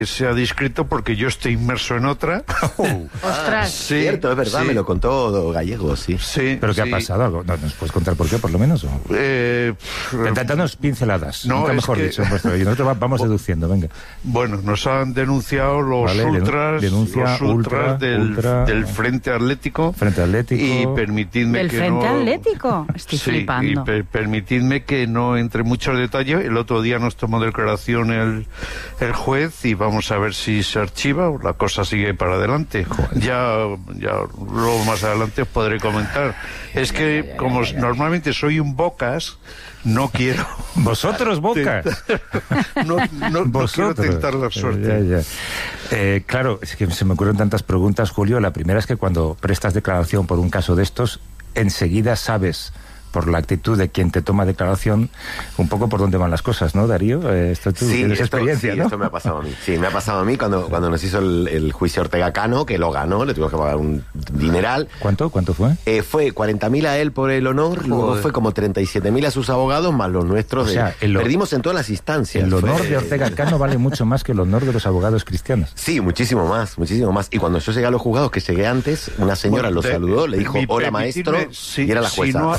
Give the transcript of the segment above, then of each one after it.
sea discreto porque yo estoy inmerso en otra. Ostras. Sí, cierto, es verdad, me lo contó Gallego, sí. ¿Pero qué ha pasado? ¿Nos puedes contar por qué, por lo menos? Danos pinceladas, nunca mejor dicho. Y nosotros vamos deduciendo, venga. Bueno, nos han denunciado los ultras del Frente Atlético. Y permitidme ¿Del que Frente Atlético? Estoy flipando. Y permitidme que no entre muchos detalles. El otro día nos tomó declaración el juez y vamos a ver si se archiva o la cosa sigue para adelante. Ya luego más adelante os podré comentar. Es que como normalmente soy un bocas, no quiero... ¿Vosotros bocas? no quiero tentar la suerte. Claro, es que se me ocurren tantas preguntas, Julio. La primera es que cuando prestas declaración por un caso de estos, enseguida sabes, por la actitud de quien te toma declaración, un poco por dónde van las cosas, ¿no, Darío? Tú tienes experiencia, ¿no? Esto me ha pasado a mí. Sí, me ha pasado a mí cuando nos hizo el juicio Ortega Cano, que lo ganó, le tuvimos que pagar un dineral. ¿Cuánto fue? Fue 40.000 a él por el honor, luego fue como 37.000 a sus abogados, más los nuestros. O sea, perdimos en todas las instancias. El honor de Ortega Cano vale mucho más que el honor de los abogados cristianos. Sí, muchísimo más. Y cuando yo llegué a los juzgados, que llegué antes, una señora lo saludó, le dijo, hola maestro, y era la jueza.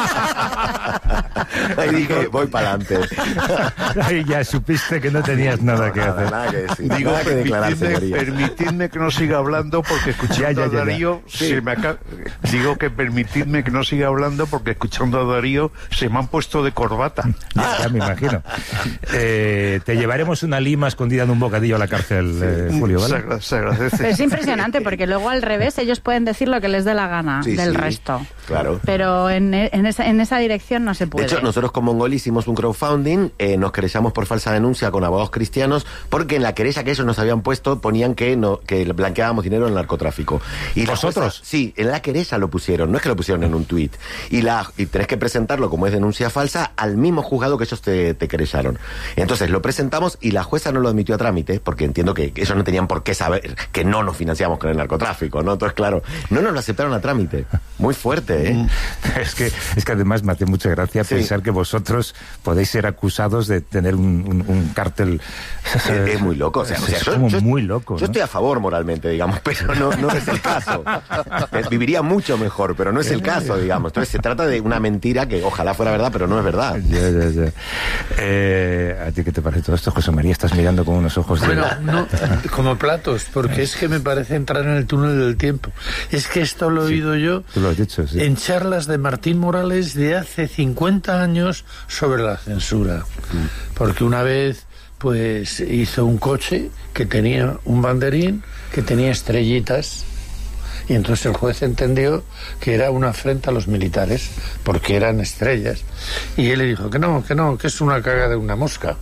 Ahí dije, voy para adelante. Ahí ya supiste que no tenías nada que hacer. Nada que decir. Digo, permitidme que no siga hablando porque escuchando a Darío digo que permitidme que no siga hablando porque escuchando a Darío se me han puesto de corbata. Ya me imagino. Te llevaremos una lima escondida en un bocadillo a la cárcel, Julio, ¿vale? Se agradece. Es impresionante porque luego al revés ellos pueden decir lo que les dé la gana del resto. Claro. Pero en esa dirección no se puede. De hecho, nosotros con Mongol hicimos un crowdfunding, nos querellamos por falsa denuncia con abogados cristianos, porque en la querella que ellos nos habían puesto ponían que blanqueábamos dinero en el narcotráfico. Y ¿vosotros? Sí, en la querella lo pusieron, no es que lo pusieron en un tuit. Y tenés que presentarlo como es denuncia falsa al mismo juzgado que ellos te querellaron. Entonces lo presentamos y la jueza no lo admitió a trámite, porque entiendo que ellos no tenían por qué saber que no nos financiamos con el narcotráfico, ¿no? Entonces, claro, no nos lo aceptaron a trámite. Muy fuerte, ¿eh? Es que además me hace mucha gracia pensar que vosotros podéis ser acusados de tener un cártel. Es muy loco. Muy loco. Yo estoy a favor moralmente, digamos, pero no es el caso. Viviría mucho mejor, pero no es el caso, digamos. Entonces se trata de una mentira que ojalá fuera verdad, pero no es verdad. ¿A ti qué te parece todo esto, José María? Estás mirando con unos ojos no, como platos, porque es que me parece entrar en el túnel del tiempo. Es que esto lo he oído yo tú lo has dicho, en charlas de Martín Morales de hace 50 años sobre la censura. Porque una vez pues hizo un coche que tenía un banderín que tenía estrellitas y entonces el juez entendió que era una afrenta a los militares porque eran estrellas y él le dijo que es una caga de una mosca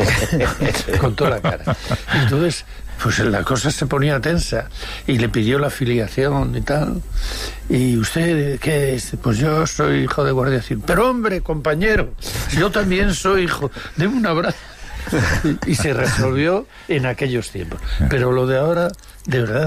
con toda la cara. Entonces pues la cosa se ponía tensa y le pidió la afiliación y tal. ¿Y usted qué es? Pues yo soy hijo de guardia civil. Pero hombre, compañero, yo también soy hijo. Deme un abrazo. Y se resolvió en aquellos tiempos. Pero lo de ahora, de verdad,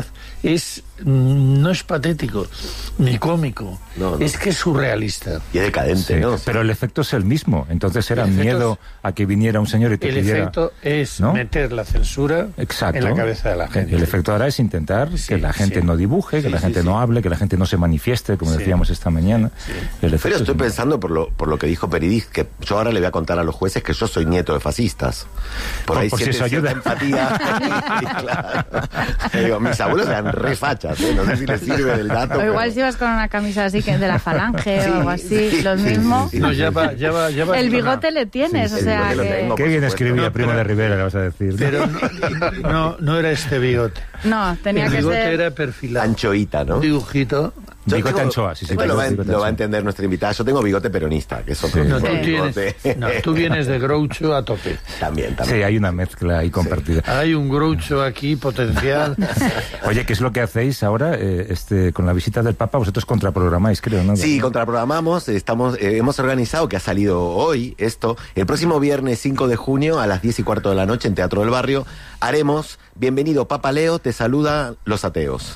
no es patético ni cómico, es que es surrealista y es decadente, ¿no? Pero el efecto es el mismo. Entonces era miedo a que viniera un señor y te pidiera. El efecto es meter la censura en la cabeza de la gente. El efecto ahora es intentar que la gente no dibuje, que la gente no hable, que la gente no se manifieste, como decíamos esta mañana. Pero estoy pensando por lo que dijo Peridis, que yo ahora le voy a contar a los jueces que yo soy nieto de fascistas. Por ahí si eso ayuda. Empatía. Claro. Digo, mis abuelos eran re fachas, no sé si les sirve del dato. O igual si vas con una camisa así que de la Falange o algo así, lo mismo. No, ya va el bigote le tienes, o sea que... Qué bien escribía Primo de Rivera, le vas a decir. Pero no era este bigote. No, tenía que ser... El bigote era perfilado. Anchoita, ¿no? Un dibujito. Bigote anchoa, sí. Lo va a entender nuestra invitada. Yo tengo bigote peronista, que es otro bigote. Tú vienes de Groucho a tope. También. Sí, hay una mezcla ahí compartida. Hay un Groucho aquí potencial. Oye, ¿qué es lo que hacéis ahora con la visita del Papa? Vosotros contraprogramáis, creo, ¿no? Sí, contraprogramamos. Hemos organizado, que ha salido hoy esto, el próximo viernes 5 de junio a las 10:15 de la noche en Teatro del Barrio, haremos Bienvenido Papa Leo, te saluda los ateos.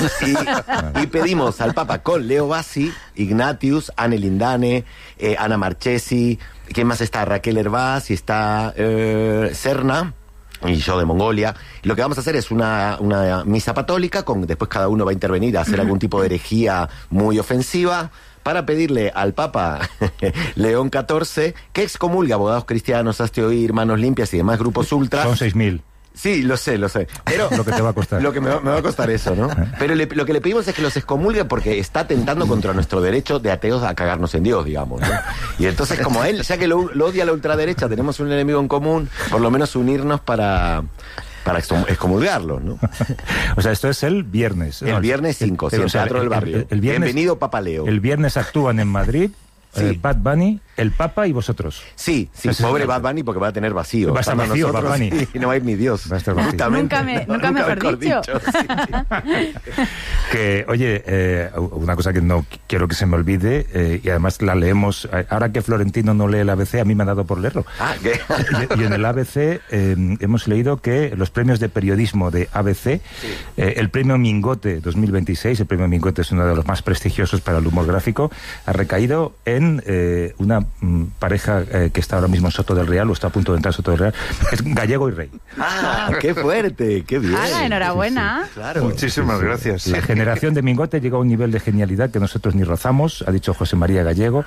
Y pedimos al Papa con Leo Bassi, Ignatius, Anne Lindane, Ana Marchesi, ¿quién más está? Raquel Hervás y está Serna. y yo de Mongolia. Y lo que vamos a hacer es una misa católica, después cada uno va a intervenir a hacer algún tipo de herejía muy ofensiva, para pedirle al Papa León XIV que excomulgue abogados cristianos, hazte oír, Manos Limpias y demás grupos ultra. Son 6.000. Sí, lo sé. Pero lo que te va a costar. Lo que me va a costar eso, ¿no? Pero lo que le pedimos es que los excomulgue porque está atentando contra nuestro derecho de ateos a cagarnos en Dios, digamos, ¿no? Y entonces, como él, ya que lo odia la ultraderecha, tenemos un enemigo en común, por lo menos unirnos para excomulgarlo, ¿no? O sea, esto es el viernes. El viernes 5, en el Teatro del Barrio. El viernes, bienvenido, Papa Leo. El viernes actúan en Madrid. Sí. Bad Bunny, el Papa y vosotros. Sí, pobre Bad Bunny porque va a tener vacío. Va a estar vacío, Bad Bunny. Y no va a ir ni Dios. Va a estar vacío. Nunca mejor dicho. Sí. Que, oye, una cosa que no quiero que se me olvide, y además la leemos, ahora que Florentino no lee el ABC, a mí me ha dado por leerlo. ¿Qué? Y en el ABC hemos leído que los premios de periodismo de ABC, el premio Mingote 2026, el premio Mingote es uno de los más prestigiosos para el humor gráfico, ha recaído en una pareja que está ahora mismo en Soto del Real, o está a punto de entrar a Soto del Real, es Gallego y Rey. ¡Qué fuerte! ¡Qué bien! Enhorabuena. Sí. Claro. Muchísimas gracias. La generación de Mingote llegó a un nivel de genialidad que nosotros ni rozamos, ha dicho José María Gallego.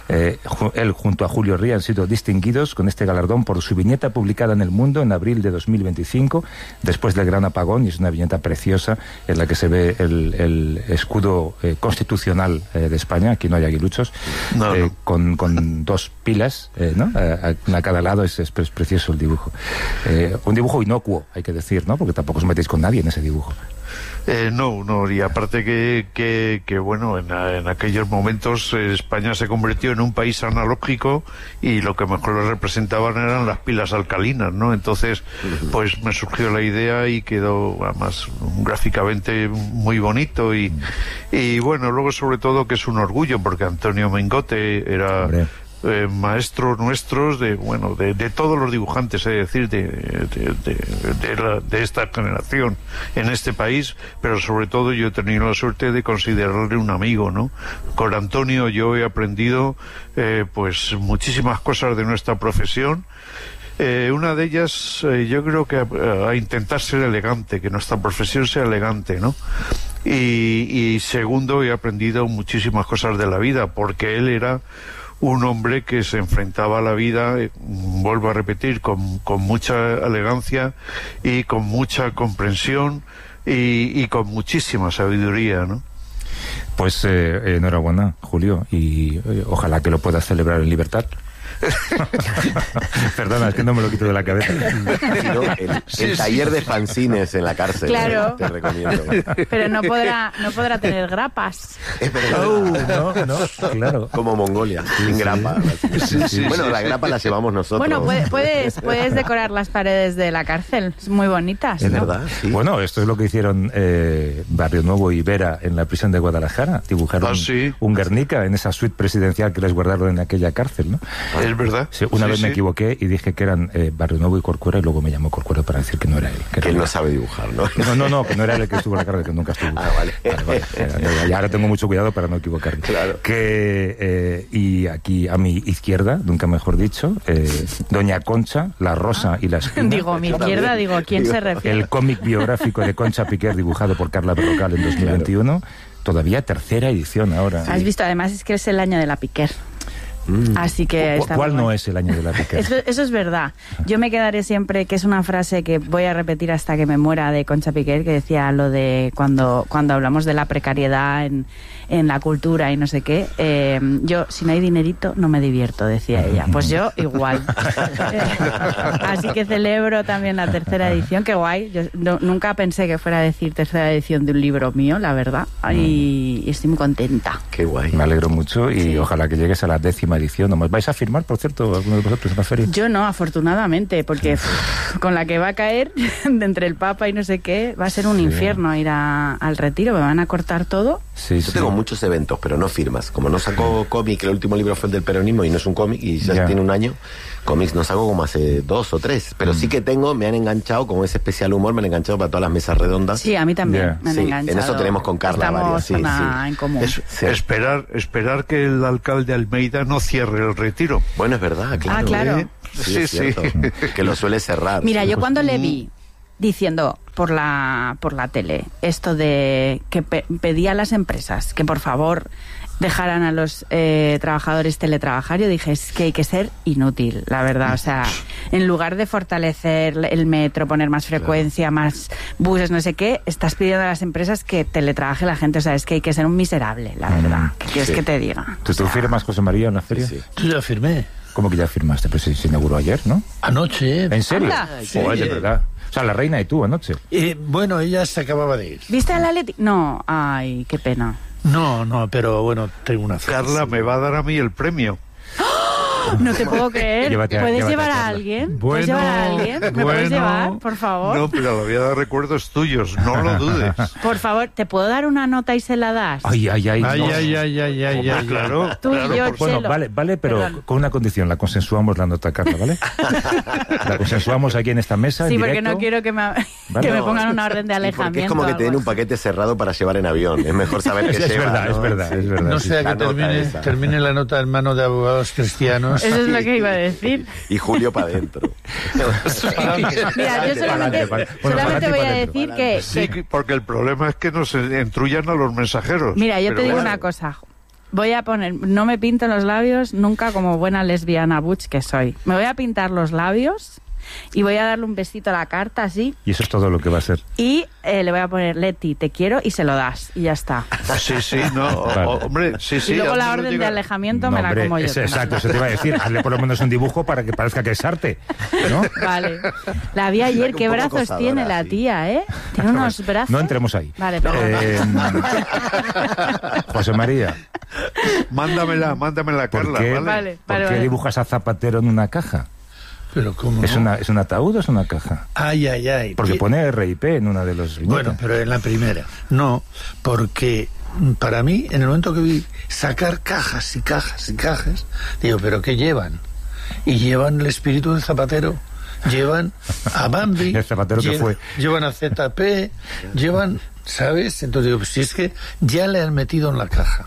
Él junto a Julio Ría han sido distinguidos con este galardón por su viñeta publicada en El Mundo en abril de 2025, después del gran apagón, y es una viñeta preciosa en la que se ve el escudo constitucional de España. Aquí no hay aguiluchos. No. Con dos pilas, ¿no? A cada lado es precioso el dibujo. Un dibujo inocuo, hay que decir, ¿no? Porque tampoco os metéis con nadie en ese dibujo. No, y aparte que bueno, en aquellos momentos España se convirtió en un país analógico y lo que mejor lo representaban eran las pilas alcalinas, ¿no? Entonces, pues me surgió la idea y quedó además gráficamente muy bonito y bueno, luego sobre todo que es un orgullo porque Antonio Mingote era... maestros nuestros de todos los dibujantes, es decir, de esta generación en este país, pero sobre todo yo he tenido la suerte de considerarle un amigo, ¿no? Con Antonio yo he aprendido pues muchísimas cosas de nuestra profesión. Una de ellas, yo creo que a intentar ser elegante, que nuestra profesión sea elegante, ¿no? Y segundo, he aprendido muchísimas cosas de la vida, porque él era un hombre que se enfrentaba a la vida, vuelvo a repetir, con mucha elegancia y con mucha comprensión y con muchísima sabiduría, ¿no? Pues enhorabuena, Julio, y ojalá que lo puedas celebrar en libertad. Perdona, es que no me lo quito de la cabeza. El taller de fanzines en la cárcel. Claro. Te recomiendo. Pero no podrá tener grapas. Es verdad. No, claro. Como Mongolia, sin grapa. Bueno, la grapa la llevamos nosotros. Bueno, puedes decorar las paredes de la cárcel, muy bonitas. Es ¿no? verdad, sí. Bueno, esto es lo que hicieron Barrio Nuevo y Vera en la prisión de Guadalajara. Dibujaron un Guernica en esa suite presidencial que les guardaron en aquella cárcel, ¿no? Es verdad. Sí, una vez me equivoqué y dije que eran Barrio Nuevo y Corcuera, y luego me llamó Corcuera para decir que no era él. Que él no sabe dibujar, ¿no? No, que no era él el que estuvo en la cárcel, que nunca estuvo. Vale. Y ahora tengo mucho cuidado para no equivocarme. Claro. Y aquí a mi izquierda, nunca mejor dicho, Doña Concha, la Rosa y la Espina. Digo, mi izquierda, ¿a quién se refiere? El cómic biográfico de Concha Piquer, dibujado por Carla Berrocal en 2021. Claro. Todavía tercera edición ahora. Has visto, además es que es el año de la Piquer. Así que ¿Cuál no es el año de la Piquer? Eso es verdad. Yo me quedaré siempre, que es una frase que voy a repetir hasta que me muera, de Concha Piquer, que decía lo de cuando hablamos de la precariedad en la cultura y no sé qué, yo, si no hay dinerito, no me divierto, decía ella. Pues yo igual. Así que celebro también la tercera edición, qué guay. Yo nunca pensé que fuera a decir tercera edición de un libro mío, la verdad, y estoy muy contenta. Qué guay. Me alegro mucho y ojalá que llegues a la 10ª edición. ¿Vais a firmar, por cierto, alguno de vosotros en la feria? Yo no, afortunadamente, porque con la que va a caer de entre el Papa y no sé qué, va a ser un infierno ir al retiro, me van a cortar todo. Yo tengo muchos eventos, pero no firmas. Como no sacó cómic, el último libro fue el del peronismo y no es un cómic y ya tiene un año, cómics no saco como hace 2 o 3, pero sí que me han enganchado, como ese especial humor, me han enganchado para todas las mesas redondas. Sí, a mí también me han enganchado. En eso tenemos con Carla varias. En común. Esperar que el alcalde Almeida no cierre el retiro. Bueno, es verdad, claro. Claro. Sí, es cierto. Que lo suele cerrar. Mira, yo cuando le vi diciendo por la tele esto de que pedía a las empresas que por favor dejaran a los trabajadores teletrabajar, yo dije, es que hay que ser inútil, la verdad. O sea, en lugar de fortalecer el metro, poner más frecuencia, más buses, no sé qué, estás pidiendo a las empresas que teletrabaje la gente. O sea, es que hay que ser un miserable, la verdad. ¿Qué quieres que te diga? ¿Tú firmas, José María, en la feria? Sí. Yo ya firmé. ¿Cómo que ya firmaste? Pues se inauguró ayer, ¿no? Anoche. ¿En serio? Sí. Joder, de verdad. O sea, la reina y tú anoche. Bueno, ella se acababa de ir. ¿Viste a la Leti? No, ay, qué pena. No, pero bueno, tengo una fe. Carla me va a dar a mí el premio. No te puedo creer. ¿Puedes llevar a alguien? ¿Puedes llevar a alguien? ¿Me puedes llevar, por favor? No, pero la voy a dar recuerdos tuyos, no lo dudes. Por favor, ¿te puedo dar una nota y se la das? Ay. Claro. Tú y yo, Bueno, Chelo. vale, pero Perdón. con una condición, la consensuamos la nota, Carla, ¿vale? La consensuamos aquí en esta mesa, Sí, en porque directo. no quiero que Vale. me pongan una orden de Y porque alejamiento. es como que te den o un paquete cerrado para llevar en avión. Es mejor saber que Es lleva, verdad, ¿no? es verdad, Sí. es verdad. No sí. sea La que nota esa. termine la nota en manos de abogados cristianos. Eso es lo que iba a decir. Y Julio para adentro. Mira, yo solamente voy a decir que... Sí, porque el problema es que nos entrullan a los mensajeros. Mira, yo Pero te digo bueno. una cosa. Voy a poner... No me pinto los labios nunca como buena lesbiana butch que soy. Me voy a pintar los labios y voy a darle un besito a la carta así Y eso es todo lo que va a ser. y le voy a poner Leti, te quiero y se lo das y ya está. Sí, no, Vale. hombre, sí. y luego la házmelo orden de llegar. alejamiento No, me la hombre, como yo. exacto, eso te iba a decir. Hazle por lo menos un dibujo para que parezca que es arte, ¿no? Vale. La vi ayer, Un qué poco brazos acosadora, tiene la sí. tía, ¿eh? Tiene unos brazos. No entremos ahí. Vale, perdón. José María, Mándamela, ¿por Carla, qué, ¿vale? Vale. ¿por qué dibujas a Zapatero en una caja? Pero ¿cómo ¿Es un ataúd o es una caja? Ay. Porque Y- pone RIP en una de los... Bueno, pero en la primera. No, porque para mí, en el momento que vi sacar cajas y cajas y cajas, digo, ¿pero qué llevan? Y llevan el espíritu del Zapatero, llevan a Bambi, El Zapatero que fue. llevan a ZP, llevan, ¿sabes? Entonces digo, pues si es que ya le han metido en la caja.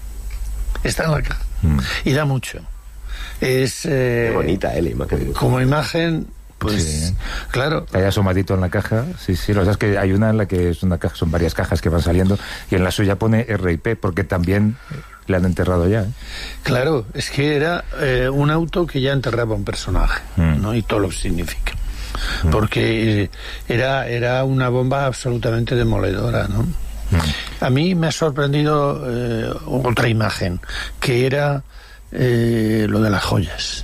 Está en la caja. Y da mucho. Es... Qué bonita, la imagen. Como imagen, pues, Sí. claro. Está ahí asomadito en la caja. Sí, lo que pasa es que hay una en la que es una caja, son varias cajas que van saliendo, y en la suya pone RIP, porque también le han enterrado ya, ¿eh? Claro, es que era un auto que ya enterraba un personaje, ¿no? Y todo lo que significa. Porque era una bomba absolutamente demoledora, ¿no? A mí me ha sorprendido otra imagen, que era lo de las joyas.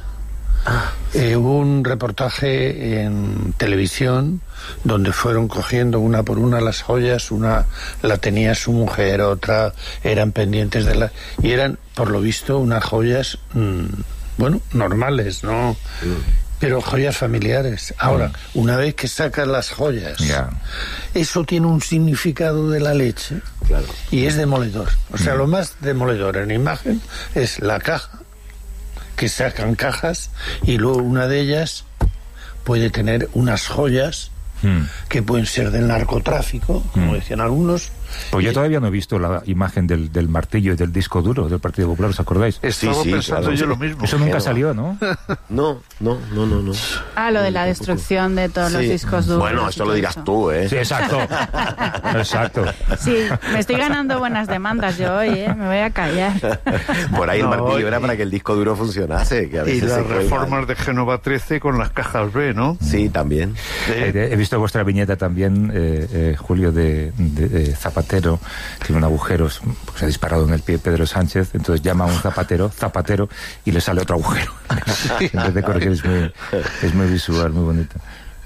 Hubo un reportaje en televisión donde fueron cogiendo una por una las joyas, una la tenía su mujer, otra eran pendientes de la... y eran, por lo visto, unas joyas, bueno, normales, ¿no? Pero joyas familiares. Ahora, una vez que sacas las joyas, Ya. eso tiene un significado de la leche, Claro. y es demoledor. O sea, lo más demoledor en imagen es la caja, que sacan cajas, y luego una de ellas puede tener unas joyas que pueden ser del narcotráfico, como decían algunos. Pues yo todavía no he visto la imagen del martillo y del disco duro del Partido Popular, ¿os acordáis? Estaba Sí, pensando claro. yo lo mismo. Eso nunca Pero- salió, ¿no? No. Ah, lo de la destrucción de todos los Sí. discos duros. Bueno, y esto todo lo dirás eso. tú, ¿eh? Sí, exacto. Exacto. Sí, me estoy ganando buenas demandas yo hoy, ¿eh? Me voy a callar. Por ahí el No, martillo era y- para que el disco duro funcionase, que a Y veces las se cuelgan. reformas de Génova 13 con las cajas B, ¿no? Sí, también. He visto vuestra viñeta también, Julio, de Zapatero, tiene un agujero, pues, se ha disparado en el pie Pedro Sánchez, entonces llama a un zapatero, y le sale otro agujero. En vez de corregir, es muy visual, muy bonito.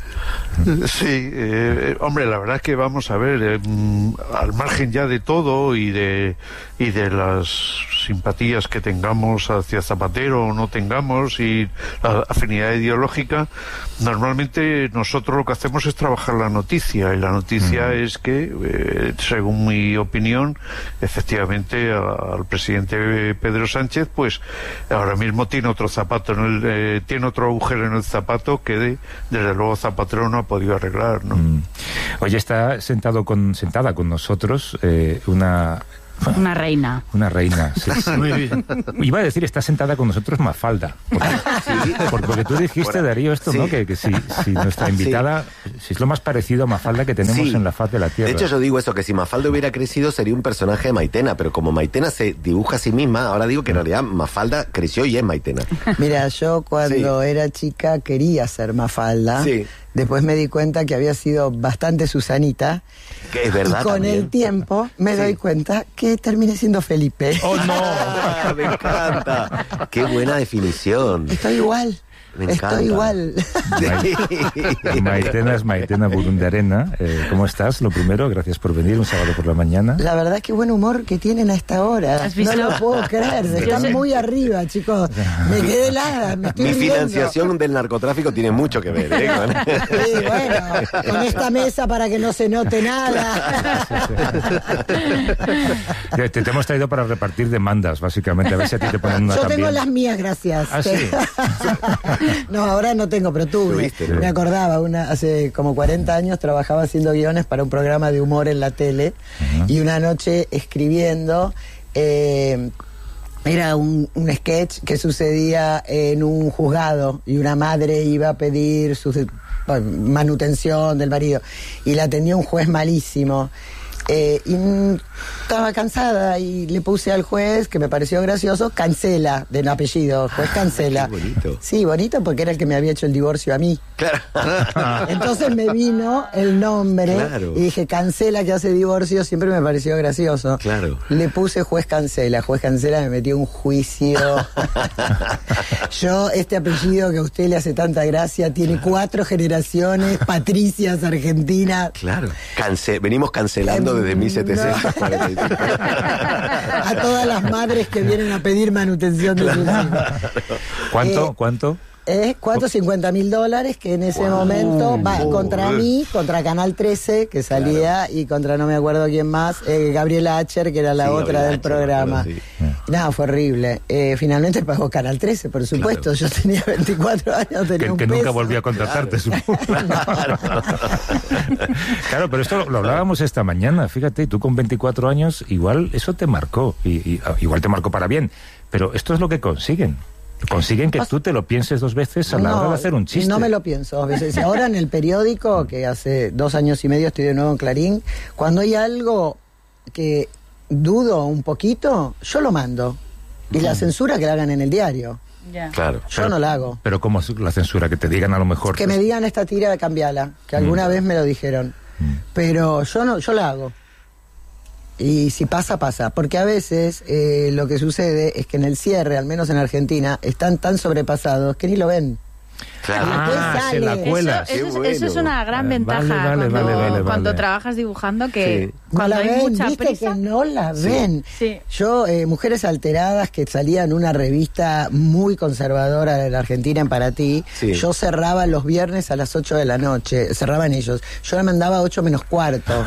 Sí, hombre, la verdad es que vamos a ver, al margen ya de todo y de las simpatías que tengamos hacia Zapatero o no tengamos y la afinidad ideológica, normalmente nosotros lo que hacemos es trabajar la noticia, y la noticia es que, según mi opinión, efectivamente al presidente Pedro Sánchez, pues ahora mismo tiene otro zapato tiene otro agujero en el zapato que desde luego Zapatero no ha podido arreglar, ¿no? Oye, está sentada con nosotros una Una reina. Una reina, sí. Muy bien. Iba a decir, está sentada con nosotros Mafalda. Porque tú dijiste, Darío, esto, sí. ¿no? Que si nuestra invitada, si es lo más parecido a Mafalda que tenemos Sí. en la faz de la Tierra. De hecho, yo digo eso, que si Mafalda hubiera crecido sería un personaje de Maitena, pero como Maitena se dibuja a sí misma, ahora digo que en realidad Mafalda creció y es Maitena. Mira, yo cuando era chica quería ser Mafalda. Sí. Después me di cuenta que había sido bastante Susanita. Que es verdad Y con también. el tiempo me doy cuenta que terminé siendo Felipe. ¡Oh, no! Ah, me encanta. Qué buena definición. Estoy igual. Me encanta. Estoy igual. Maitena es Maitena Burundarena. ¿Cómo estás? Lo primero, gracias por venir un sábado por la mañana. La verdad, qué buen humor que tienen a esta hora. ¿Has visto? No lo puedo creer. Están muy arriba, chicos. Me quedé helada. Me estoy Mi riendo. financiación del narcotráfico tiene mucho que ver, ¿eh? Sí, bueno, con esta mesa para que no se note nada. Te hemos traído para repartir demandas, básicamente. A ver si a ti te ponen una Yo también. tengo las mías, gracias. ¿Ah, sí? No, ahora no tengo, pero tuve. Tuviste, ¿no? Me acordaba, hace como 40 años trabajaba haciendo guiones para un programa de humor en la tele. Y una noche escribiendo, era un sketch que sucedía en un juzgado y una madre iba a pedir su manutención del marido y la atendió un juez malísimo. Y estaba cansada y le puse al juez, que me pareció gracioso, Cancela, de apellido, juez Cancela. Qué bonito. Sí, bonito porque era el que me había hecho el divorcio a mí. Claro. Entonces me vino el nombre Claro. y dije, Cancela, que hace divorcio, siempre me pareció gracioso. Claro. Le puse juez Cancela me metió un juicio. Yo, este apellido que a usted le hace tanta gracia, tiene 4 generaciones, patricias argentinas. Claro. Venimos cancelando desde 1745. A todas las madres que vienen a pedir manutención de sus hijos. ¿Cuánto? $50,000 que en ese momento va contra mí, contra Canal 13, que salía, y contra no me acuerdo quién más, Gabriela Acher, que era la Sí, otra Gabriela del Acher, programa. me acuerdo, Nada, fue horrible. Finalmente pagó Canal 13, por supuesto. Claro. Yo tenía 24 años, tenía un Que nunca peso. volvió a contratarte, supongo. Claro, pero esto lo hablábamos esta mañana, fíjate, tú con 24 años, igual eso te marcó, y igual te marcó para bien, pero esto es lo que consiguen. Consiguen que tú te lo pienses 2 veces a la hora de hacer un chiste. No me lo pienso 2 veces. Y ahora en el periódico, que hace 2 años y medio estoy de nuevo en Clarín, cuando hay algo que dudo un poquito, yo lo mando. Y la censura que la hagan en el diario. Ya. Claro. Yo no la hago. Pero ¿cómo es la censura? Que te digan a lo mejor... Que me digan esta tira de cambiala, que alguna vez me lo dijeron. Pero yo la hago. Y si pasa, pasa. Porque a veces lo que sucede es que en el cierre, al menos en Argentina, están tan sobrepasados que ni lo ven. Claro. Ah, se la sale. cuelas. Eso, Qué es, bueno. eso es una gran Vale, ventaja vale, cuando, cuando vale. trabajas dibujando, que Sí. cuando no la hay ven, mucha viste prisa... que no la ven. Sí. Yo, Mujeres Alteradas, que salía en una revista muy conservadora de la Argentina en Para Ti, Sí. yo cerraba los viernes a las 8 de la noche, cerraban ellos. Yo le mandaba 8 menos cuarto.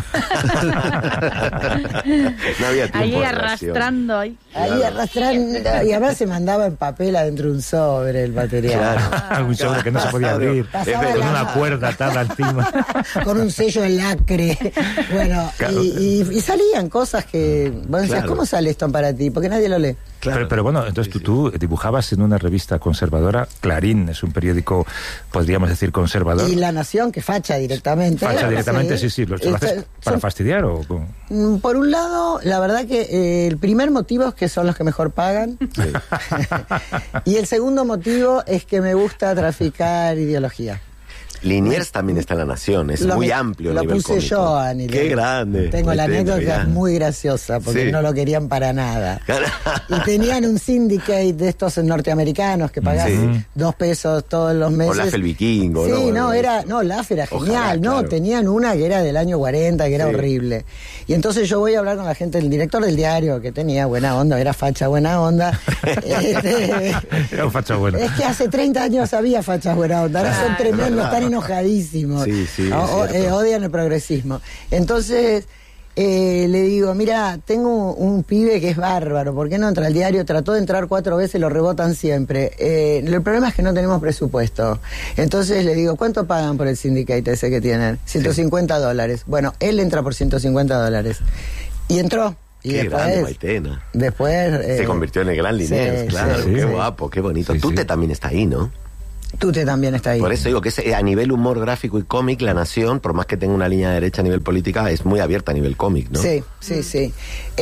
No había tiempo Ahí de arrastrando. Ahí. Ahí arrastrando, y además se mandaba en papel adentro de un sobre el material. Claro. Un sobre que no se podía abrir, Pasaba con la- una cuerda atada encima. Con un sello de lacre. Bueno, Claro. y salían cosas que, vos decías, Claro. ¿cómo sale esto en Para Ti? Porque nadie lo lee. Claro. Pero bueno, entonces tú dibujabas en una revista conservadora. Clarín es un periódico, podríamos decir, conservador. Y La Nación, que facha directamente. Facha directamente, sí. ¿Lo haces para fastidiar o cómo? Por un lado, la verdad que el primer motivo es que son los que mejor pagan. Y el segundo motivo es que me gusta traficar ideología. Liniers también está en La Nación, es Lo muy me- amplio el Lo nivel puse cómico. yo, Ani. Qué grande. Tengo la Entiendo, anécdota, ya. es muy graciosa, porque Sí. no lo querían para nada. Y tenían un syndicate de estos norteamericanos que pagás Sí. $2 todos los meses. O Laff el Vikingo, Sí, ¿no? Laff era genial, Ojalá, ¿no? claro. Tenían una que era del año 40, que era Sí. horrible. Y entonces yo voy a hablar con la gente, el director del diario, que tenía buena onda, era facha buena onda. Era un facha bueno. Es que hace 30 años había fachas buena onda, ahora son tremendos, están enojadísimos. Sí, sí, es cierto. Odian el progresismo. Entonces, le digo, mira, tengo un pibe que es bárbaro, ¿por qué no entra al diario? Trató de entrar 4 veces, lo rebotan siempre. El problema es que no tenemos presupuesto. Entonces le digo, ¿cuánto pagan por el syndicate ese que tienen? $150. Bueno, él entra por $150. Y entró. Y qué después, grande Maitena. Después... Se convirtió en el gran Liniers, sí, claro, sí, qué sí. guapo, qué bonito. Sí, Tute sí. también está ahí, ¿no? Tute también está ahí. Por eso digo que a nivel humor gráfico y cómic, La Nación, por más que tenga una línea derecha a nivel política, es muy abierta a nivel cómic, ¿no? Sí, sí, sí.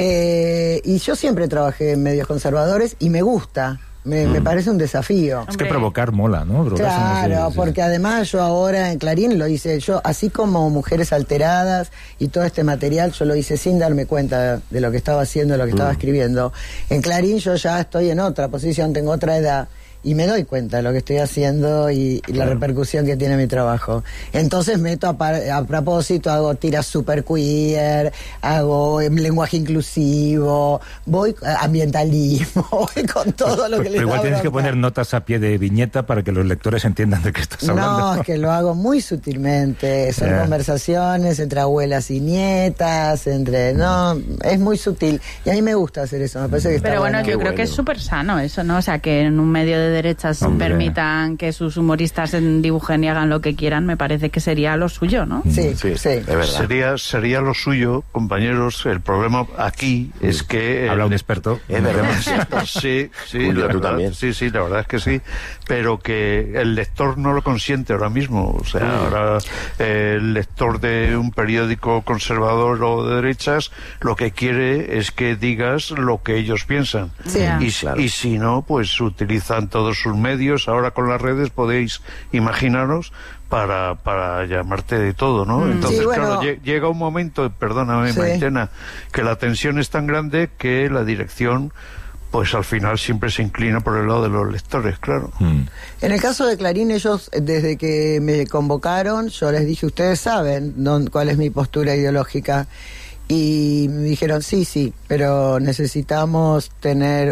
Y yo siempre trabajé en medios conservadores y me gusta. Me parece un desafío. Es que Hombre. provocar mola, ¿no? Claro, porque además yo ahora en Clarín lo hice, yo así como Mujeres Alteradas y todo este material, yo lo hice sin darme cuenta de lo que estaba haciendo, de lo que estaba escribiendo. En Clarín yo ya estoy en otra posición, tengo otra edad y me doy cuenta de lo que estoy haciendo y la repercusión que tiene mi trabajo. Entonces meto a propósito, hago tiras super queer, hago lenguaje inclusivo, voy ambientalismo, voy con todo lo que les Pero igual da tienes que bronca. poner notas a pie de viñeta para que los lectores entiendan de qué estás hablando. No, es que lo hago muy sutilmente. Son conversaciones entre abuelas y nietas, no, es muy sutil. Y a mí me gusta hacer eso, me parece que está Pero bueno, bueno. yo creo que es súper sano eso, ¿no? O sea, que en un medio de derechas Hombre. permitan que sus humoristas dibujen y hagan lo que quieran, me parece que sería lo suyo, ¿no? Sí, Sí, sí. es verdad. Sería lo suyo, compañeros. El problema aquí es que... Habla un experto. Es verdad. Sí, sí, Julio, la tú verdad, también. sí, la verdad es que sí, pero que el lector no lo consiente ahora mismo. O sea, ahora el lector de un periódico conservador o de derechas lo que quiere es que digas lo que ellos piensan. Sí. Y si no, pues utilizan todos sus medios. Ahora con las redes podéis imaginaros para llamarte de todo, ¿no? Entonces, Sí, bueno. claro, llega un momento, perdóname, Sí. Maitena, que la tensión es tan grande que la dirección, pues al final siempre se inclina por el lado de los lectores, claro. En el caso de Clarín, ellos, desde que me convocaron, yo les dije, ustedes saben cuál es mi postura ideológica. Y me dijeron, sí, pero necesitamos tener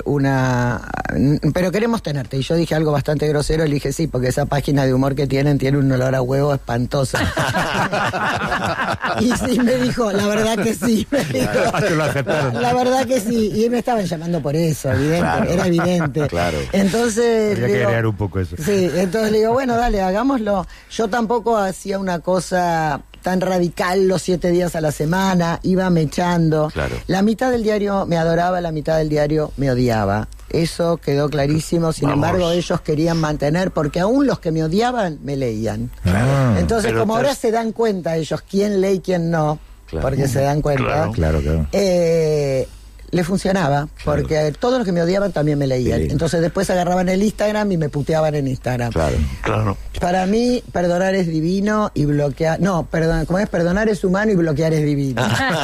pero queremos tenerte. Y yo dije algo bastante grosero, le dije, sí, porque esa página de humor que tiene un olor a huevo espantoso. Y sí, me dijo, la verdad que sí. Me dijo, Te lo aceptaron. la verdad que sí. Y me estaban llamando por eso, evidente, Claro. era evidente. Claro. Entonces... Habría le que digo, crear un poco eso. Sí, entonces le digo, bueno, dale, hagámoslo. Yo tampoco hacía una cosa tan radical los 7 días a la semana, iba mechando. Claro. La mitad del diario me adoraba, la mitad del diario me odiaba. Eso quedó clarísimo, sin Vamos. embargo ellos querían mantener, porque aún los que me odiaban me leían. Ah, Entonces, Pero como te ahora has- se dan cuenta ellos quién lee y quién no, Claro. porque se dan cuenta, Claro. claro. le funcionaba, porque todos los que me odiaban también me leían. Sí. Entonces después agarraban el Instagram y me puteaban en Instagram. Claro. Para mí, perdonar es divino y bloquear... No, perdón, ¿cómo es? Perdonar es humano y bloquear es divino.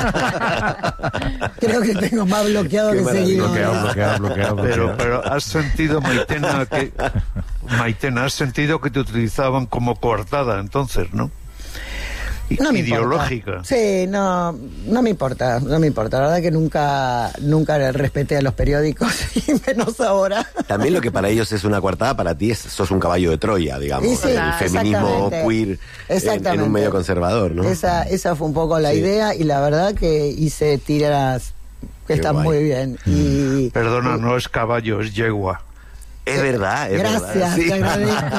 Creo que tengo más bloqueado Qué que maravilla. seguidores. Bloqueado. Pero has sentido, Maitena, has sentido que te utilizaban como coartada, entonces, ¿no? No me Ideológica. importa. Sí, no me importa. La verdad que nunca respeté a los periódicos y menos ahora. También lo que para ellos es una coartada, para ti sos un caballo de Troya, digamos. Y sí, el feminismo exactamente. queer en un medio conservador, ¿no? Esa fue un poco la Sí. idea y la verdad que hice tiras que Qué están guay. muy bien. Y Perdona, no es caballo, es yegua. Es verdad, es gracias, verdad. Sí. te agradezco.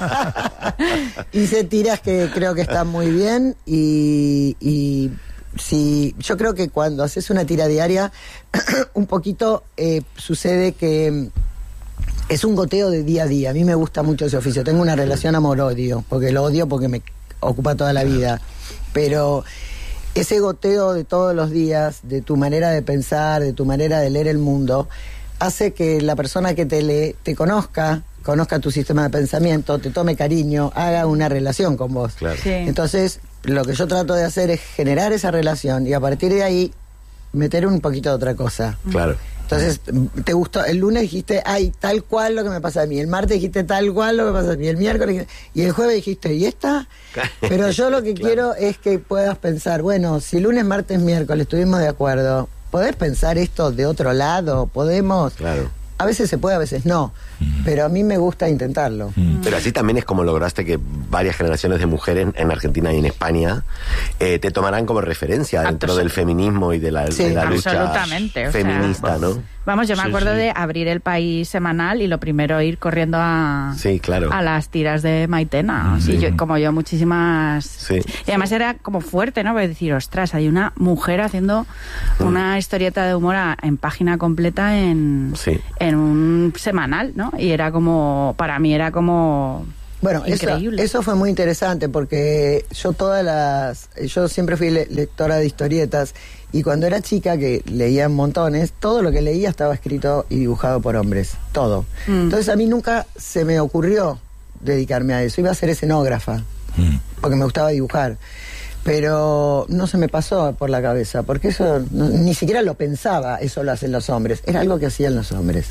Hice tiras que creo que están muy bien y sí, yo creo que cuando haces una tira diaria, un poquito sucede que es un goteo de día a día. A mí me gusta mucho ese oficio. Tengo una relación amor-odio, porque lo odio porque me ocupa toda la vida. Pero ese goteo de todos los días, de tu manera de pensar, de tu manera de leer el mundo, hace que la persona que te lee te conozca tu sistema de pensamiento, te tome cariño, haga una relación con vos. Claro. Sí. Entonces, lo que yo trato de hacer es generar esa relación y a partir de ahí meter un poquito de otra cosa. Claro. Entonces, te gustó, el lunes dijiste, ay, tal cual lo que me pasa a mí, el martes dijiste tal cual lo que me pasa a mí, el miércoles dijiste, y el jueves dijiste, ¿y esta? Pero yo lo que quiero es que puedas pensar, bueno, si lunes, martes, miércoles estuvimos de acuerdo, ¿podés pensar esto de otro lado? ¿Podemos? Claro. A veces se puede, a veces no, pero a mí me gusta intentarlo. Pero así también es como lograste que varias generaciones de mujeres en Argentina y en España te tomarán como referencia dentro del feminismo y de la lucha feminista, ¿no? Vamos, yo me acuerdo de abrir El País semanal y lo primero ir corriendo a las tiras de Maitena. Como yo, muchísimas... Sí. Y además era como fuerte, ¿no? Porque decir, ostras, hay una mujer haciendo una historieta de humor en página completa en un semanal, ¿no? Y era como, para mí era como... Bueno, eso fue muy interesante porque yo siempre fui lectora de historietas y cuando era chica, que leía montones, todo lo que leía estaba escrito y dibujado por hombres, todo. Entonces a mí nunca se me ocurrió dedicarme a eso, iba a ser escenógrafa, porque me gustaba dibujar. Pero no se me pasó por la cabeza, porque eso ni siquiera lo pensaba, eso lo hacen los hombres, era algo que hacían los hombres.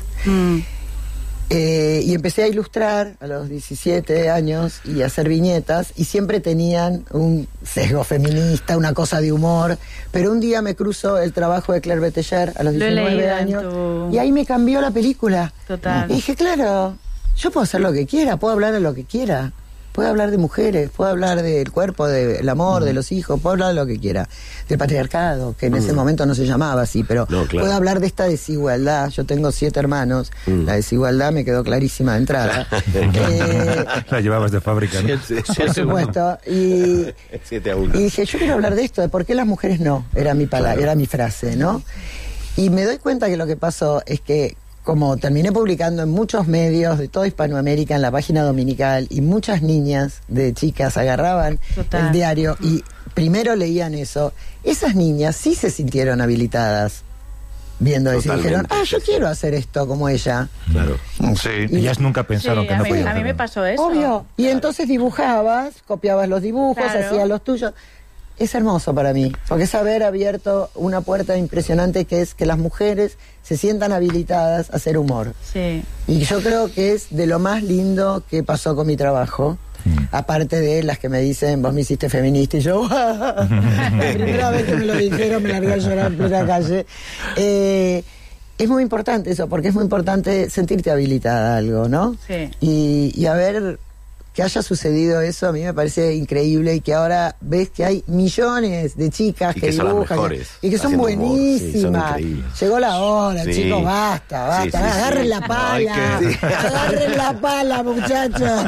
Y empecé a ilustrar a los 17 años y a hacer viñetas y siempre tenían un sesgo feminista, una cosa de humor, pero un día me cruzó el trabajo de Claire Beteller a los 19 años y ahí me cambió la película. Total. Y dije, claro, yo puedo hacer lo que quiera, puedo hablar de lo que quiera, puedo hablar de mujeres, puedo hablar del cuerpo, del amor, de los hijos, puedo hablar de lo que quiera, del patriarcado, que en ese momento no se llamaba así, pero puedo hablar de esta desigualdad. Yo tengo 7 hermanos, la desigualdad me quedó clarísima de entrada. La llevabas de fábrica, ¿no? Por supuesto. Y 7-1. Y dije, yo quiero hablar de esto, de por qué las mujeres no, era mi palabra, era mi frase, ¿no? Y me doy cuenta que lo que pasó es que como terminé publicando en muchos medios de toda Hispanoamérica en la página dominical y muchas niñas de chicas agarraban el diario y primero leían eso, esas niñas sí se sintieron habilitadas viendo eso y dijeron, yo quiero hacer esto como ella. Claro. Sí. Ellas nunca pensaron que no podían. A mí me pasó eso. Obvio. Y entonces dibujabas, copiabas los dibujos, hacías los tuyos. Es hermoso para mí, porque es haber abierto una puerta impresionante que es que las mujeres se sientan habilitadas a hacer humor. Sí. Y yo creo que es de lo más lindo que pasó con mi trabajo, aparte de las que me dicen, vos me hiciste feminista, y yo, la primera vez que me lo dijeron me largué a llorar en plena calle. Es muy importante eso, porque es muy importante sentirte habilitada a algo, ¿no? Sí. Y a ver... Que haya sucedido eso a mí me parece increíble y que ahora ves que hay millones de chicas que dibujan y que son buenísimas. Llegó la hora, chicos, basta. Agarren la pala, agarren la pala, muchachos.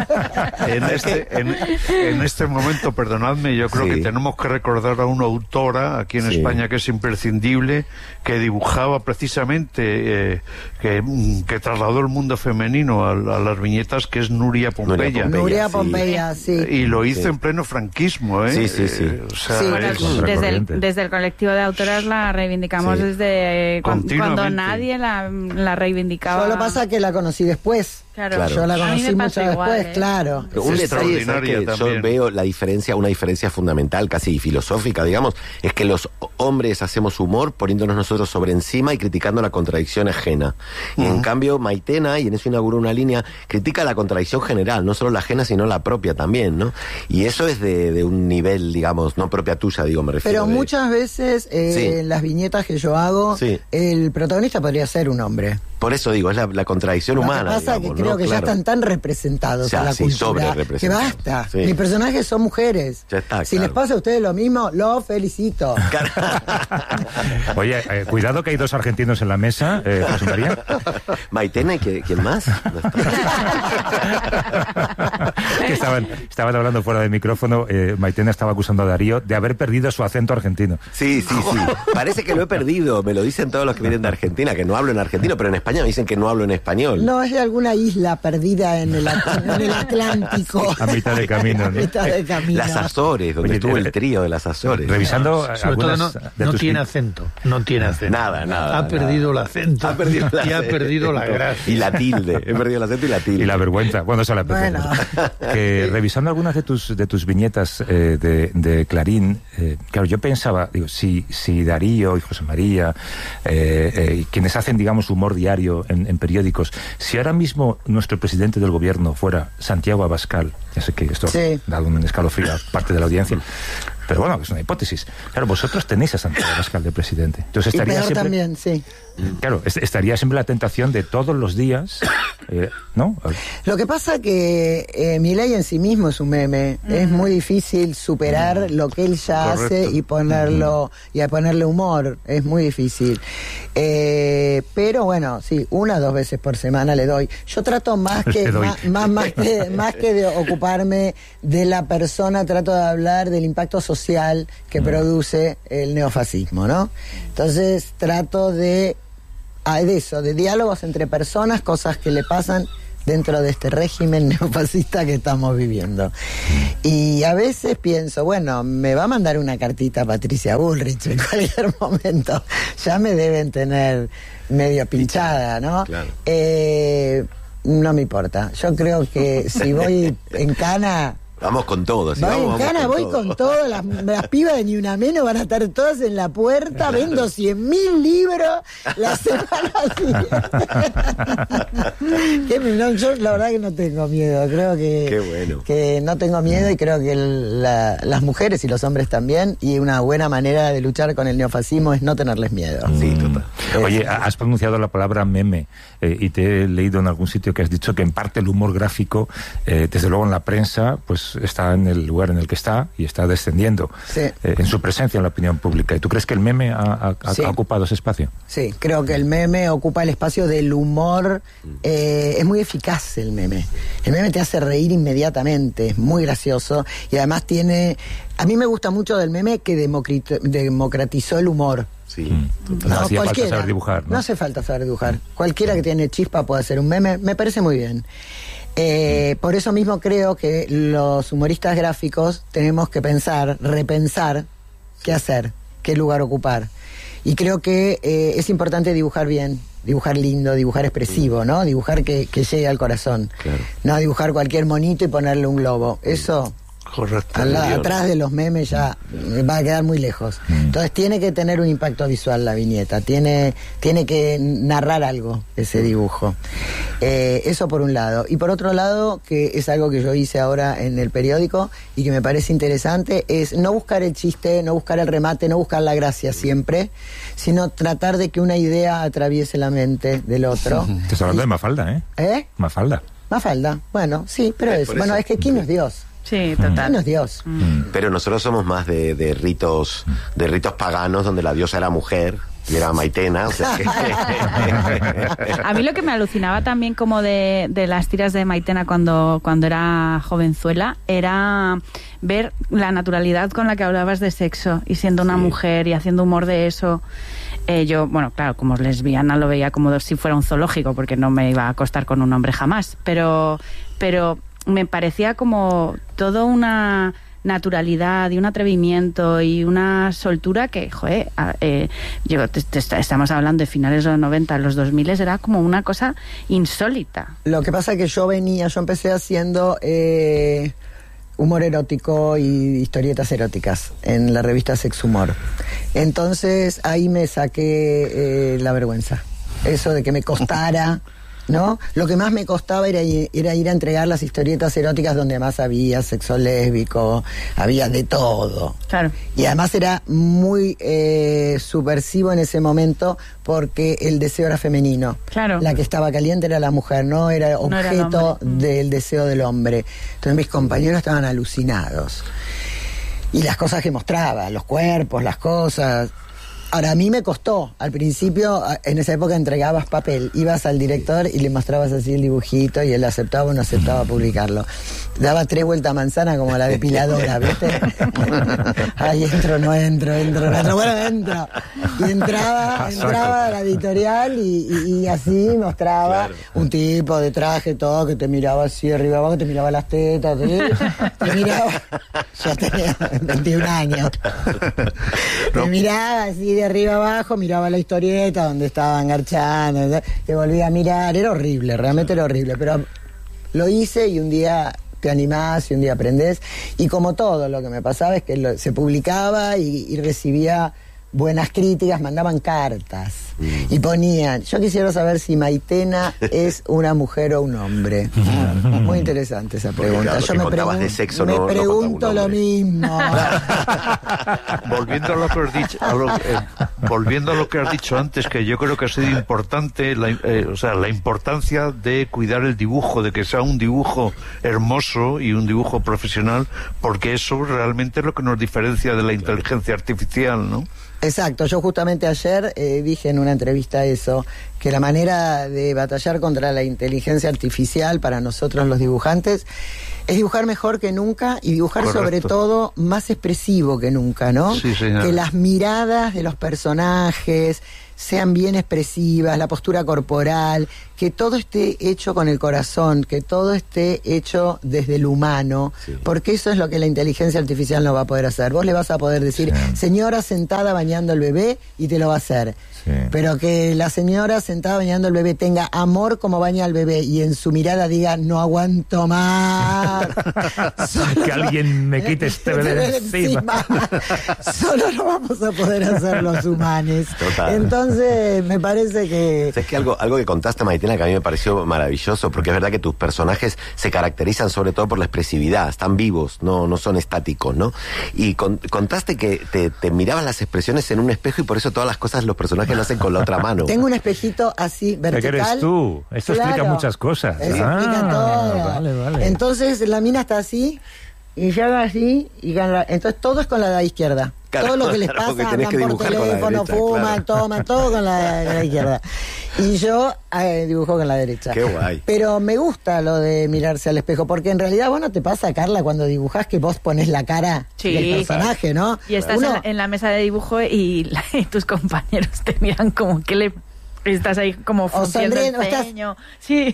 En este momento, perdonadme, yo creo que tenemos que recordar a una autora aquí en España que es imprescindible, que dibujaba precisamente, que trasladó el mundo femenino a las viñetas, que es Nuria Pompeya. Nuria Pompeya, sí. Y lo hizo en pleno franquismo, ¿eh? Sí. O sea, desde el colectivo de autoras la reivindicamos desde cuando nadie la reivindicaba. Solo pasa que la conocí después. Claro. Yo la conocí mucho después, claro. Un detalle es que yo veo una diferencia fundamental, casi filosófica, digamos, es que los hombres hacemos humor poniéndonos nosotros sobre encima y criticando la contradicción ajena. Y en cambio, Maitena, y en eso inauguró una línea, critica la contradicción general, no solo la ajena, sino la propia también, ¿no? Y eso es de un nivel, digamos, no propia tuya, digo, me refiero. Pero muchas veces, en las viñetas que yo hago, el protagonista podría ser un hombre. Por eso digo, es la contradicción humana. Lo que pasa es que creo que ya están tan representados en la cultura que basta. Mis personajes son mujeres. Ya está, si les pasa a ustedes lo mismo, los felicito. Oye, cuidado que hay 2 argentinos en la mesa, José María. Maitena y ¿quién más? Que estaban hablando fuera del micrófono. Maitena estaba acusando a Darío de haber perdido su acento argentino. Sí. Parece que lo he perdido. Me lo dicen todos los que vienen de Argentina, que no hablo en argentino, pero en España me dicen que no hablo en español. No, es de alguna isla perdida en el Atlántico. A mitad de camino, ¿no? Las Azores, donde estuvo el trío de las Azores. Revisando algunas no tiene acento. Nada. Ha perdido el acento. Y ha perdido la gracia. Y la tilde. He perdido el acento y la tilde. Y la vergüenza. Bueno, eso la perdido. Que revisando algunas de tus viñetas de Clarín, claro, yo pensaba, digo, si Darío y José María, quienes hacen, digamos, humor diario en periódicos, si ahora mismo nuestro presidente del gobierno fuera Santiago Abascal, ya sé que esto ha dado un escalofrío a parte de la audiencia, Pero bueno, es una hipótesis. Claro, vosotros tenéis a Santiago Abascal de presidente. Entonces Y estaría peor siempre, también, sí. claro, estaría siempre la tentación de todos los días, ¿no? Lo que pasa que Milei en sí mismo es un meme. Es muy difícil superar lo que él ya hace y ponerlo y a ponerle humor. Es muy difícil. Pero bueno, sí, 1 o 2 veces por semana le doy. Yo trato más que más que de ocuparme de la persona, trato de hablar del impacto social que produce el neofascismo, ¿no? Entonces trato de eso, de diálogos entre personas, cosas que le pasan dentro de este régimen neofascista que estamos viviendo. Y a veces pienso, bueno, me va a mandar una cartita a Patricia Bullrich en cualquier momento. Ya me deben tener medio pinchada, ¿no? Claro. No me importa. Yo creo que si voy en cana... Vamos con todo. Si Voy vamos, en cana, vamos voy con todo. Las pibas de Ni Una Menos van a estar todas en la puerta. Vendo 100.000 libros la semana siguiente. No, yo la verdad que no tengo miedo. Creo que no tengo miedo y creo que las mujeres y los hombres también. Y una buena manera de luchar con el neofascismo es no tenerles miedo. Sí, total. Oye, has pronunciado la palabra meme y te he leído en algún sitio que has dicho que en parte el humor gráfico, desde luego en la prensa, pues está en el lugar en el que está y está descendiendo en su presencia en la opinión pública. ¿Y tú crees que el meme ha ocupado ese espacio? Sí, creo que el meme ocupa el espacio del humor. Es muy eficaz el meme. El meme te hace reír inmediatamente, es muy gracioso y además tiene... A mí me gusta mucho del meme que democratizó el humor. Sí, no hacía falta saber dibujar, ¿no? No hace falta saber dibujar. Cualquiera que tiene chispa puede hacer un meme, me parece muy bien. Por eso mismo creo que los humoristas gráficos tenemos que repensar qué hacer, qué lugar ocupar. Y creo que es importante dibujar bien, dibujar lindo, dibujar expresivo, ¿no? Dibujar que llegue al corazón. Claro. No dibujar cualquier monito y ponerle un globo. Eso... Correcto. Atrás de los memes ya va a quedar muy lejos. Entonces tiene que tener un impacto visual la viñeta, tiene que narrar algo ese dibujo. Eso por un lado. Y por otro lado, que es algo que yo hice ahora en el periódico y que me parece interesante, es no buscar el chiste, no buscar el remate, no buscar la gracia siempre, sino tratar de que una idea atraviese la mente del otro. Te estás hablando de Mafalda, ¿eh? Mafalda, bueno, sí, pero es que ¿quién es Dios? Sí, total. No es Dios. Pero nosotros somos más de ritos paganos donde la diosa era mujer y era Maitena, o sea que... A mí lo que me alucinaba también como de las tiras de Maitena cuando era jovenzuela era ver la naturalidad con la que hablabas de sexo y siendo una mujer y haciendo humor de eso. Yo, bueno, claro, como lesbiana lo veía como si fuera un zoológico porque no me iba a acostar con un hombre jamás, pero me parecía como toda una naturalidad y un atrevimiento y una soltura que, joder, estamos hablando de finales de los 90, los 2000, era como una cosa insólita. Lo que pasa es que yo empecé haciendo humor erótico y historietas eróticas en la revista Sex Humor. Entonces ahí me saqué la vergüenza. Eso de que me costara... ¿no? Lo que más me costaba era ir a entregar las historietas eróticas donde más había sexo lésbico, había de todo. Claro. Y además era muy subversivo en ese momento porque el deseo era femenino. Claro. La que estaba caliente era la mujer, no era objeto del deseo del hombre. Entonces mis compañeros estaban alucinados. Y las cosas que mostraba, los cuerpos, las cosas... Ahora, a mí me costó. Al principio, en esa época entregabas papel, ibas al director y le mostrabas así el dibujito y él aceptaba o no aceptaba publicarlo. Daba 3 vueltas a manzana como la depiladora, ¿viste? Ahí no entro. Bueno, entro. Y entraba a la editorial y así mostraba un tipo de traje, todo, que te miraba así arriba abajo, te miraba las tetas, te miraba... Yo tenía 21 años. Te miraba así de arriba abajo, miraba la historieta donde estaban garchando, te volvía a mirar, era horrible, realmente era horrible, pero lo hice y un día te animás y un día aprendés, y como todo lo que me pasaba es que se publicaba y recibía buenas críticas, mandaban cartas y ponían, yo quisiera saber si Maitena es una mujer o un hombre. Muy interesante esa pregunta. Claro, yo de sexo, me no pregunto lo mismo. Volviendo a lo que has dicho, volviendo a lo que has dicho antes, que yo creo que ha sido importante, la importancia de cuidar el dibujo, de que sea un dibujo hermoso y un dibujo profesional, porque eso realmente es lo que nos diferencia de la inteligencia artificial, ¿no? Exacto, yo justamente ayer dije en una entrevista eso, que la manera de batallar contra la inteligencia artificial para nosotros los dibujantes es dibujar mejor que nunca y dibujar sobre todo más expresivo que nunca, ¿no? Sí, señora. Que las miradas de los personajes sean bien expresivas, la postura corporal, que todo esté hecho con el corazón, que todo esté hecho desde el humano, porque eso es lo que la inteligencia artificial no va a poder hacer. Vos le vas a poder decir, señora sentada bañando al bebé, y te lo va a hacer. Pero que la señora sentada bañando al bebé tenga amor como baña al bebé y en su mirada diga, no aguanto más. Que alguien me quite este bebé de encima. Solo lo vamos a poder hacer los humanos. Total. Entonces, me parece que... Es que algo que contaste, Maitena, que a mí me pareció maravilloso, porque es verdad que tus personajes se caracterizan sobre todo por la expresividad, están vivos, no son estáticos, ¿no? Y contaste que te mirabas las expresiones en un espejo y por eso todas las cosas los personajes lo hacen con la otra mano. Tengo un espejito así vertical. ¿Qué eres tú? Esto explica muchas cosas. Eso explica todo. Vale. Entonces la mina está así y yo hago así y entonces todo es con la izquierda. Claro, todo lo que les pasa, andan por teléfono, fuman, toman, todo con la izquierda. Y yo dibujo con la derecha. Qué guay. Pero me gusta lo de mirarse al espejo, porque en realidad, bueno, te pasa, Carla, cuando dibujás que vos pones la cara del personaje, ¿no? Y estás en la mesa de dibujo y tus compañeros te miran como que le... Estás ahí como frunciendo el ceño. Sí.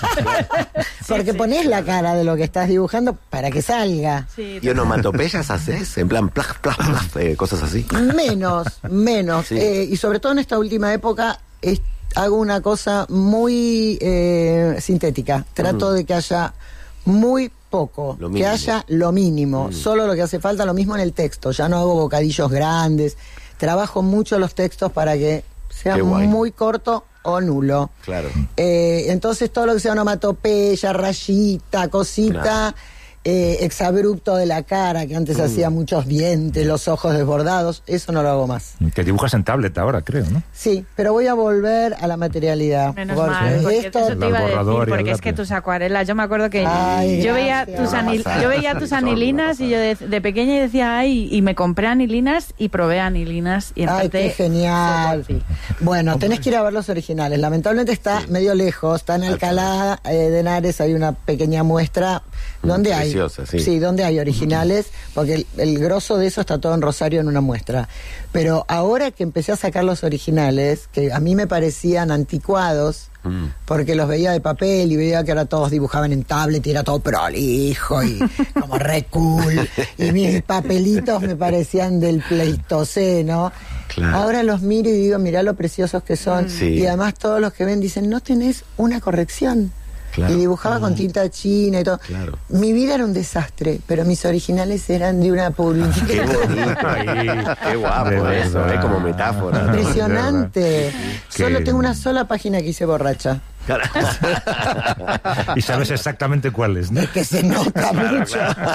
Porque pones la cara de lo que estás dibujando para que salga. Sí, ¿y onomatopeyas haces? En plan, plaj, cosas así. Menos. Sí. Y sobre todo en esta última época hago una cosa muy sintética. Trato de que haya muy poco, que haya lo mínimo, solo lo que hace falta, lo mismo en el texto. Ya no hago bocadillos grandes. Trabajo mucho los textos para que sea muy corto o nulo. Claro. Entonces todo lo que sea onomatopeya, rayita, cosita, exabrupto de la cara, que antes hacía muchos dientes, los ojos desbordados, eso no lo hago más. Que dibujas en tablet ahora, creo, ¿no? Sí, pero voy a volver a la materialidad. Menos mal, porque esto eso te iba a decir, porque es que tus acuarelas, yo me acuerdo que yo veía tus anilinas y yo de pequeña decía, y me compré anilinas y probé anilinas y empecé. ¡Ay, qué genial! Bueno, tenés que ir a ver los originales. Lamentablemente está medio lejos, está en Alcalá de Henares, hay una pequeña muestra donde hay. Sí, donde hay originales, porque el grosso de eso está todo en Rosario en una muestra. Pero ahora que empecé a sacar los originales, que a mí me parecían anticuados, porque los veía de papel y veía que ahora todos dibujaban en tablet y era todo prolijo y como re cool, y mis papelitos me parecían del Pleistoceno. Claro. Ahora los miro y digo, mirá lo preciosos que son. Y además todos los que ven dicen, no tenés una corrección. Claro. Y dibujaba con tinta china y todo. Claro. Mi vida era un desastre, pero mis originales eran de una publicidad. Qué bonito. Qué guapo eso, como metáfora. Impresionante. Solo tengo una sola página que hice borracha. Y sabes exactamente cuál es, ¿no? Es que se nota mucho.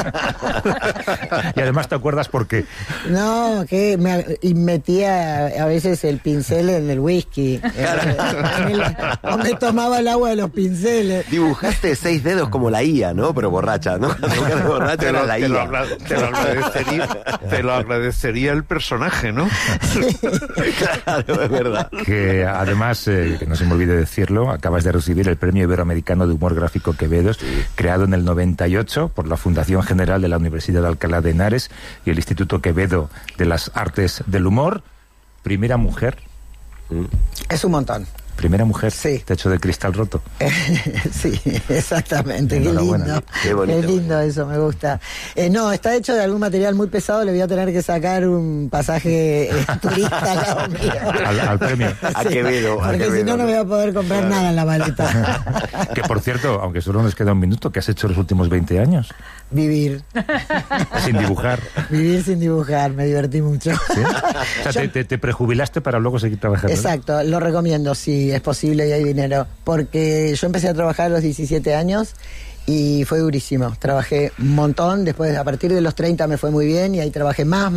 Y además te acuerdas por qué. No, que metía a veces el pincel en el whisky. O me tomaba el agua de los pinceles. Dibujaste 6 dedos como la IA, ¿no? Pero borracha, ¿no? Borracha era la IA. Te lo agradecería el personaje, ¿no? Sí. Claro, es verdad. Que además, que no se me olvide decirlo, acabas de recibir el Premio Iberoamericano de Humor Gráfico Quevedos, creado en el 98 por la Fundación General de la Universidad de Alcalá de Henares y el Instituto Quevedo de las Artes del Humor. Primera mujer. Es un montón. Primera mujer, Sí. techo de cristal roto. Sí, exactamente, qué Enhorabuena. lindo. Qué bonito. Qué lindo eso, me gusta. No, está hecho de algún material muy pesado, le voy a tener que sacar un pasaje turista al lado mío. Al premio. A Quevedo, a Porque si Quevedo. no, no voy a poder comprar nada en la maleta. Que por cierto, aunque solo nos queda un minuto, ¿qué has hecho los últimos 20 años? Vivir. Sin dibujar. Vivir sin dibujar, me divertí mucho. ¿Sí? O sea, te prejubilaste para luego seguir trabajando. ¿no? Exacto, lo recomiendo si es posible y hay dinero. Porque yo empecé a trabajar a los 17 años y fue durísimo. Trabajé un montón, después a partir de los 30 me fue muy bien y ahí trabajé más.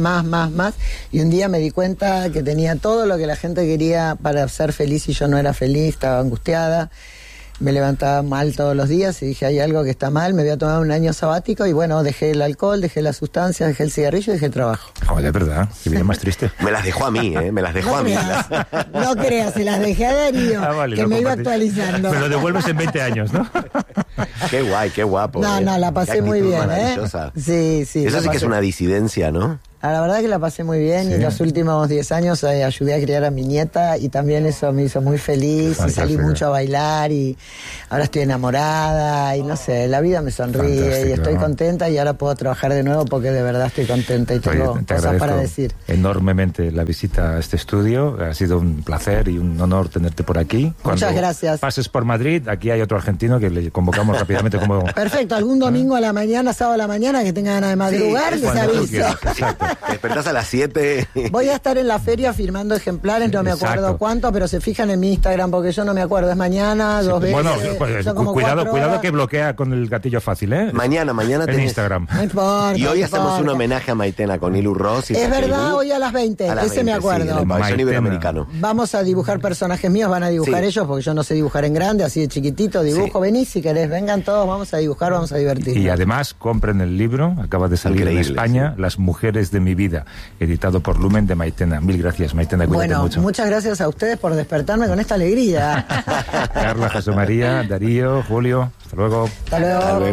Y un día me di cuenta que tenía todo lo que la gente quería para ser feliz y yo no era feliz, estaba angustiada. Me levantaba mal todos los días y dije, hay algo que está mal, me voy a tomar un año sabático y bueno, dejé el alcohol, dejé las sustancias, dejé el cigarrillo y dejé el trabajo. Joder, de verdad, qué vida más triste. Me las dejó a mí, me las dejó a mí. No creas, se las dejé a Darío, Vale, que lo me iba compartís. actualizando. Me lo devuelves en 20 años, ¿no? Qué guay, qué guapo. No, la Qué pasé muy actitud bien, maravillosa. Sí, sí. Eso la sí que es pasé. una disidencia, ¿no? La verdad que la pasé muy bien Sí. y en los últimos 10 años ayudé a criar a mi nieta y también eso me hizo muy feliz y salí Fantástico. mucho a bailar y ahora estoy enamorada y no sé, la vida me sonríe Fantástico, y estoy ¿no? contenta y ahora puedo trabajar de nuevo porque de verdad estoy contenta y tengo Oye, te cosas para agradezco decir. enormemente la visita a este estudio. Ha sido un placer y un honor tenerte por aquí. Cuando Muchas gracias. pases por Madrid, aquí hay otro argentino que le convocamos rápidamente como... Perfecto, algún domingo a la mañana, sábado a la mañana que tenga ganas de madrugar, les cuando tú aviso. quieras, exacto. Te despertás a las 7. Voy a estar en la feria firmando ejemplares, no me acuerdo Exacto. cuánto, pero se fijan en mi Instagram porque yo no me acuerdo, es mañana, dos veces. Bueno, pues, son como cuidado 4 horas. que bloquea con el gatillo fácil, ¿eh? Mañana En tenés. Instagram. No importa. Y hoy no hacemos un importa. homenaje a Maitena con Ilu Ross. Y Es Takeru. verdad, hoy a las 20, A las ese me 20, acuerdo. sí, en el pabellón Maitena. iberoamericano. Vamos a dibujar personajes míos, van a dibujar Sí. ellos, porque yo no sé dibujar en grande, así de chiquitito, dibujo, Sí. venís si querés, vengan todos, vamos a dibujar, vamos a divertirnos. Y además compren el libro, acaba de salir Increíble, en España, sí. Las mujeres de mi vida, editado por Lumen de Maitena. Mil gracias, Maitena, cuídate Bueno, mucho. muchas gracias a ustedes por despertarme con esta alegría. Carla, José María, Darío, Julio, hasta luego. Hasta luego.